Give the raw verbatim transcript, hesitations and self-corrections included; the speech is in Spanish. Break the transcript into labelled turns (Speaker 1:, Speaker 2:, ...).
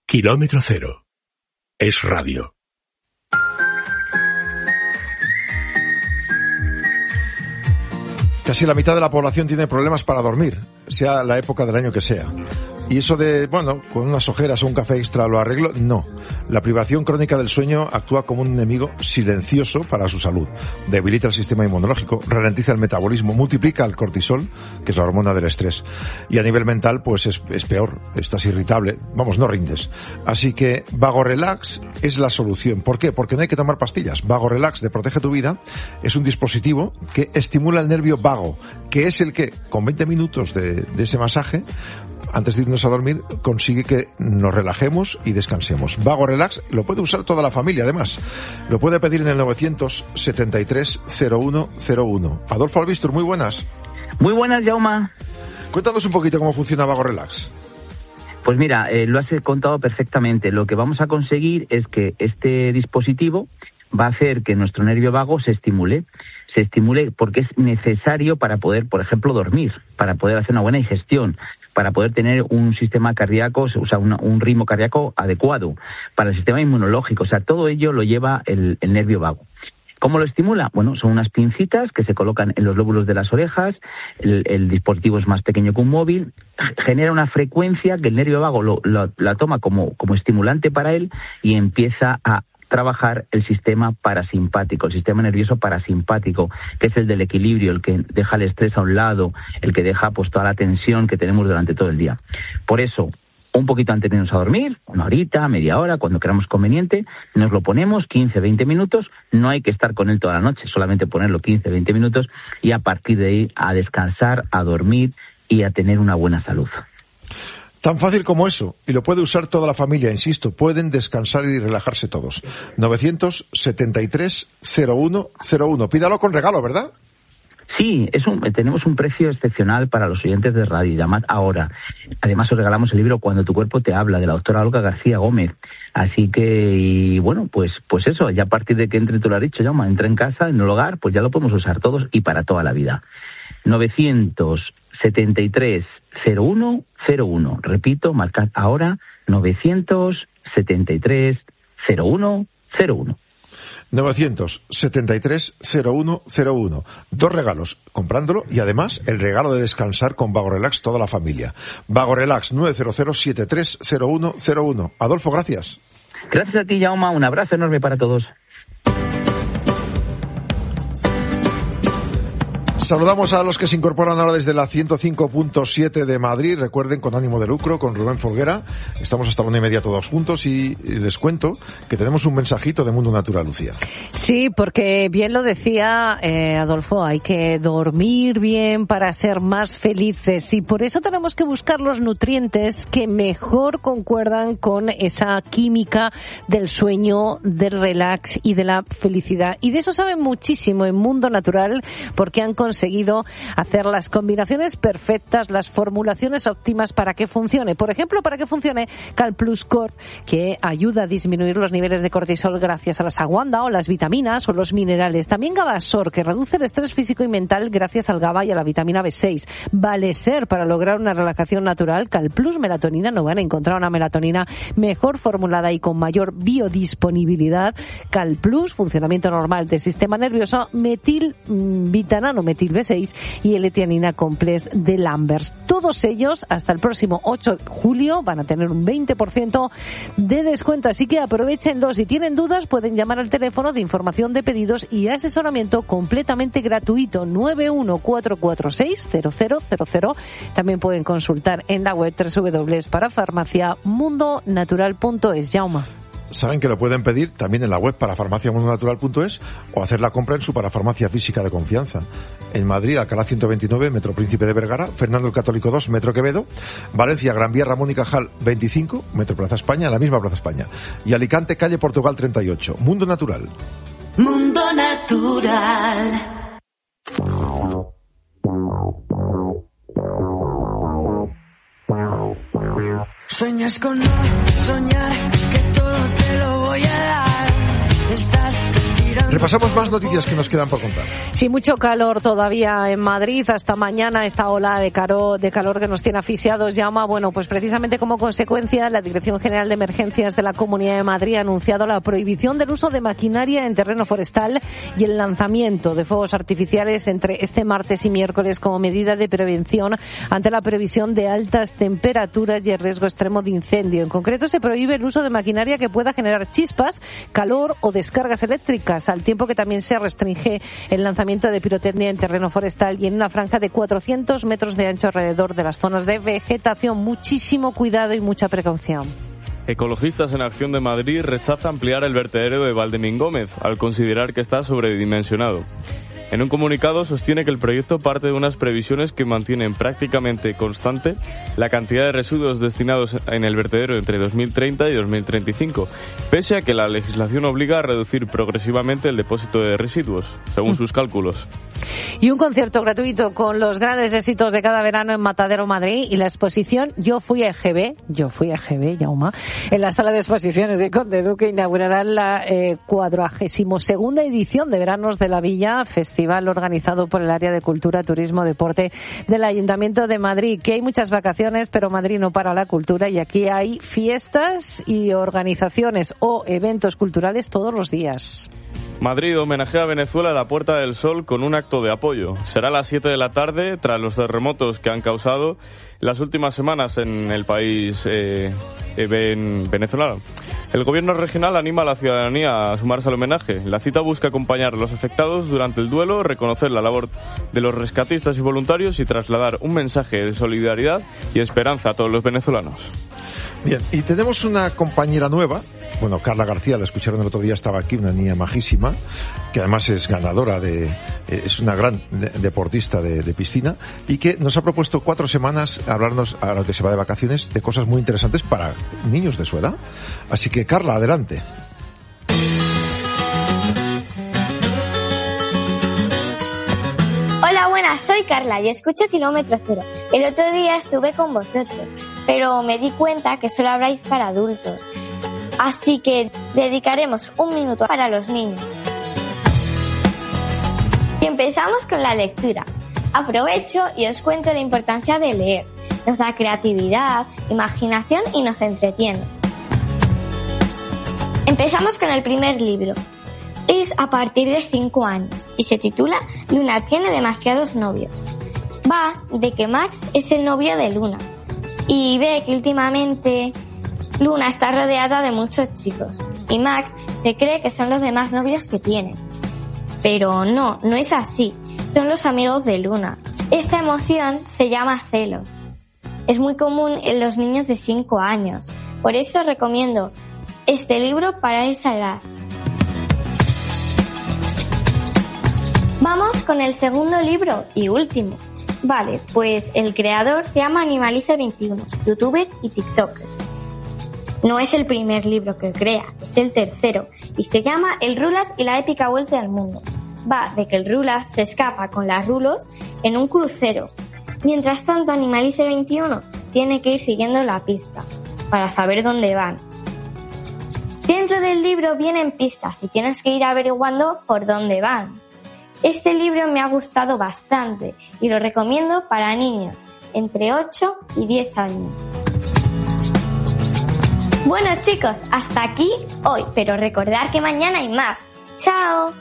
Speaker 1: Kilómetro Cero. Es radio.
Speaker 2: Casi la mitad de la población tiene problemas para dormir, sea la época del año que sea. Y eso de, bueno, con unas ojeras o un café extra lo arreglo, no. La privación crónica del sueño actúa como un enemigo silencioso para su salud. Debilita el sistema inmunológico, ralentiza el metabolismo, multiplica el cortisol, que es la hormona del estrés. Y a nivel mental, pues es, es peor, estás irritable, vamos, no rindes. Así que Vago Relax es la solución. ¿Por qué? Porque no hay que tomar pastillas. Vago Relax de Protege tu Vida es un dispositivo que estimula el nervio vago, que es el que, con veinte minutos de, de ese masaje, antes de irnos a dormir, consigue que nos relajemos y descansemos. Vago Relax lo puede usar toda la familia, además. Lo puede pedir en el novecientos setenta y tres cero uno cero uno. Adolfo Albistur, muy buenas.
Speaker 3: Muy buenas, Jaume.
Speaker 2: Cuéntanos un poquito cómo funciona Vago Relax.
Speaker 3: Pues mira, eh, lo has contado perfectamente. Lo que vamos a conseguir es que este dispositivo va a hacer que nuestro nervio vago se estimule. Se estimule porque es necesario para poder, por ejemplo, dormir, para poder hacer una buena digestión, para poder tener un sistema cardíaco, o sea, un, un ritmo cardíaco adecuado, para el sistema inmunológico. O sea, todo ello lo lleva el, el nervio vago. ¿Cómo lo estimula? Bueno, son unas pincitas que se colocan en los lóbulos de las orejas, el, el dispositivo es más pequeño que un móvil, genera una frecuencia que el nervio vago lo, lo, la toma como, como estimulante para él y empieza a trabajar el sistema parasimpático, el sistema nervioso parasimpático, que es el del equilibrio, el que deja el estrés a un lado, el que deja pues toda la tensión que tenemos durante todo el día. Por eso, un poquito antes de irnos a dormir, una horita, media hora, cuando queramos conveniente, nos lo ponemos quince, veinte minutos, no hay que estar con él toda la noche, solamente ponerlo quince, veinte minutos y a partir de ahí a descansar, a dormir y a tener una buena salud.
Speaker 2: Tan fácil como eso, y lo puede usar toda la familia, insisto, pueden descansar y relajarse todos. novecientos setenta y tres cero uno cero uno. Pídalo con regalo, ¿verdad?
Speaker 3: Sí, es un, tenemos un precio excepcional para los oyentes de radio. Llamad ahora. Además, os regalamos el libro Cuando tu cuerpo te habla, de la doctora Olga García Gómez. Así que, y bueno, pues pues eso, ya a partir de que entre, tú lo has dicho, llama, entra en casa, en el hogar, pues ya lo podemos usar todos y para toda la vida. novecientos setenta y tres cero uno cero uno. Repito, marcad ahora novecientos setenta y tres cero uno cero uno.
Speaker 2: novecientos setenta y tres cero uno cero uno. Dos regalos, comprándolo y además el regalo de descansar con Vago Relax toda la familia. Vago Relax nueve cero cero siete tres cero uno cero uno. Adolfo, gracias.
Speaker 3: Gracias a ti, Jaume. Un abrazo enorme para todos.
Speaker 2: Saludamos a los que se incorporan ahora desde la ciento cinco punto siete de Madrid. Recuerden, con ánimo de lucro, con Rubén Folguera. Estamos hasta la una y media todos juntos y les cuento que tenemos un mensajito de Mundo Natural, Lucía.
Speaker 4: Sí, porque bien lo decía eh, Adolfo, hay que dormir bien para ser más felices y por eso tenemos que buscar los nutrientes que mejor concuerdan con esa química del sueño, del relax y de la felicidad. Y de eso saben muchísimo en Mundo Natural porque han conseguido conseguido hacer las combinaciones perfectas, las formulaciones óptimas para que funcione. Por ejemplo, para que funcione CalPlus Corp, que ayuda a disminuir los niveles de cortisol gracias a la saguanda o las vitaminas o los minerales. También Gabasor, que reduce el estrés físico y mental gracias al GABA y a la vitamina B seis. Valeser, para lograr una relajación natural. CalPlus Melatonina, no van a encontrar una melatonina mejor formulada y con mayor biodisponibilidad. CalPlus, funcionamiento normal del sistema nervioso. Metil vitanano, metil B seis y L-tianina complex de Lambers. Todos ellos, hasta el próximo ocho de julio, van a tener un veinte por ciento de descuento, así que aprovechenlo. Si tienen dudas, pueden llamar al teléfono de información de pedidos y asesoramiento completamente gratuito nueve uno cuatro cuatro seis cero cero cero cero. También pueden consultar en la web doble u doble u doble u para farmacia mundo natural punto es. Jaume.
Speaker 2: Saben que lo pueden pedir también en la web para farmacia mundo natural punto es o hacer la compra en su parafarmacia física de confianza. En Madrid, Alcalá ciento veintinueve, Metro Príncipe de Vergara, Fernando el Católico dos, Metro Quevedo, Valencia, Gran Vía Ramón y Cajal veinticinco, Metro Plaza España, la misma Plaza España, y Alicante, calle Portugal treinta y ocho. Mundo Natural.
Speaker 5: Mundo Natural. Sueñas con no soñar, que todo te lo voy a dar. Estás
Speaker 2: Repasamos más noticias que nos quedan por contar.
Speaker 4: Sí, mucho calor todavía en Madrid. Hasta mañana esta ola de calor, de calor que nos tiene asfixiados llama, bueno, pues precisamente como consecuencia, la Dirección General de Emergencias de la Comunidad de Madrid ha anunciado la prohibición del uso de maquinaria en terreno forestal y el lanzamiento de fuegos artificiales entre este martes y miércoles como medida de prevención ante la previsión de altas temperaturas y el riesgo extremo de incendio. En concreto, se prohíbe el uso de maquinaria que pueda generar chispas, calor o descargas eléctricas, al tiempo que también se restringe el lanzamiento de pirotecnia en terreno forestal y en una franja de cuatrocientos metros de ancho alrededor de las zonas de vegetación. Muchísimo cuidado y mucha precaución.
Speaker 6: Ecologistas en Acción de Madrid rechaza ampliar el vertedero de Valdemín Gómez al considerar que está sobredimensionado. En un comunicado sostiene que el proyecto parte de unas previsiones que mantienen prácticamente constante la cantidad de residuos destinados en el vertedero entre dos mil treinta y dos mil treinta y cinco, pese a que la legislación obliga a reducir progresivamente el depósito de residuos, según sus cálculos.
Speaker 4: Y un concierto gratuito con los grandes éxitos de cada verano en Matadero, Madrid, y la exposición Yo fui a E G B, yo fui a E G B, Yauma, en la sala de exposiciones de Conde Duque inaugurarán la eh, cuadragésimo segunda edición de Veranos de la Villa, festival organizado por el Área de Cultura, Turismo, Deporte del Ayuntamiento de Madrid, que hay muchas vacaciones, pero Madrid no para la cultura y aquí hay fiestas y organizaciones o eventos culturales todos los días.
Speaker 6: Madrid homenajea a Venezuela a la Puerta del Sol con un acto de apoyo. Será a las siete de la tarde, tras los terremotos que han causado las últimas semanas en el país eh, eh, venezolano. El gobierno regional anima a la ciudadanía a sumarse al homenaje. La cita busca acompañar a los afectados durante el duelo, reconocer la labor de los rescatistas y voluntarios y trasladar un mensaje de solidaridad y esperanza a todos los venezolanos.
Speaker 2: Bien, y tenemos una compañera nueva, bueno, Carla García, la escucharon el otro día, estaba aquí, una niña majísima, que además es ganadora de, eh, es una gran de, deportista de, de piscina, y que nos ha propuesto cuatro semanas hablarnos, a lo que se va de vacaciones, de cosas muy interesantes para niños de su edad. Así que, Carla, adelante.
Speaker 7: Hola, buenas, soy Carla y escucho Kilómetro Cero. El otro día estuve con vosotros, pero me di cuenta que solo habláis para adultos. Así que dedicaremos un minuto para los niños. Y empezamos con la lectura. Aprovecho y os cuento la importancia de leer. Nos da creatividad, imaginación y nos entretiene. Empezamos con el primer libro. Es a partir de cinco años y se titula Luna tiene demasiados novios. Va de que Max es el novio de Luna y ve que últimamente Luna está rodeada de muchos chicos y Max se cree que son los demás novios que tiene. Pero no, no es así, son los amigos de Luna. Esta emoción se llama celos. Es muy común en los niños de cinco años, por eso recomiendo este libro para esa edad. Vamos con el segundo libro y último. Vale, pues el creador se llama Animalice veintiuno, youtuber y tiktoker. No es el primer libro que crea, es el tercero y se llama El Rulas y la épica vuelta al mundo. Va de que el Rulas se escapa con las Rulos en un crucero. Mientras tanto, Animalice veintiuno tiene que ir siguiendo la pista para saber dónde van. Dentro del libro vienen pistas y tienes que ir averiguando por dónde van. Este libro me ha gustado bastante y lo recomiendo para niños entre ocho y diez años. Bueno chicos, hasta aquí hoy, pero recordad que mañana hay más. ¡Chao!